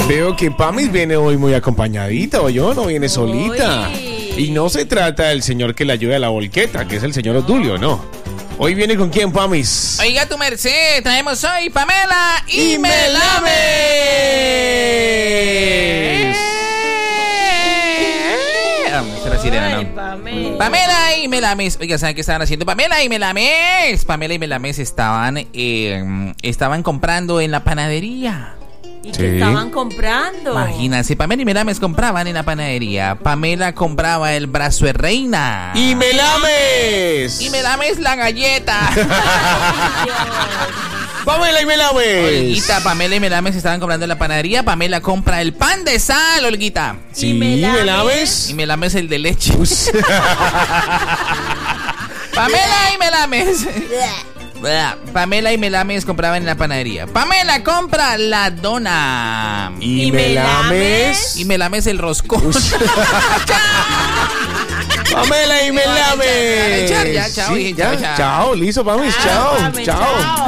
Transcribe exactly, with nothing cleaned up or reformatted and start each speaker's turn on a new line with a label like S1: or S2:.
S1: Veo que Pamis viene hoy muy acompañadita, o yo, no viene solita.
S2: Uy.
S1: Y no se trata del señor que le ayuda a la volqueta, que es el señor Odulio, no. Hoy viene con quién, Pamis.
S3: Oiga, tu merced, traemos hoy Pamela y,
S1: Y
S3: Melames. Ah, esa es la sirena,
S2: Ay,
S3: ¿no?
S2: Pamela.
S3: Pamela y Melames. Oiga, ¿saben qué estaban haciendo? Pamela y Melames. Pamela y Melames estaban, eh, estaban comprando en la panadería.
S2: ¿Y
S1: Sí.
S2: qué estaban comprando?
S3: Imagínense, Pamela y Melames compraban en la panadería. Pamela compraba el brazo de reina.
S1: ¡Y Melames!
S3: Y Melames la galleta.
S1: ¡Pamela y Melames!
S3: Olguita, Pamela y Melames estaban comprando en la panadería. Pamela compra el pan de sal, Olguita.
S1: Sí,
S2: ¿Y Melames?
S1: Melames.
S3: Y Melames el de leche. Pamela y Melames. Pamela y Melames compraban en la panadería. Pamela compra la dona.
S1: ¿Y
S2: ¿Y
S1: Melames?
S3: Y Melames el roscón.
S1: ¡Pamela y Melames!
S3: Echar, ya, chao,
S1: Sí,
S3: dije,
S1: ya,
S3: chao, chao.
S1: chao, listo, Pamis,
S2: Chao,
S1: chao,
S2: Pamis,
S1: chao.
S2: chao.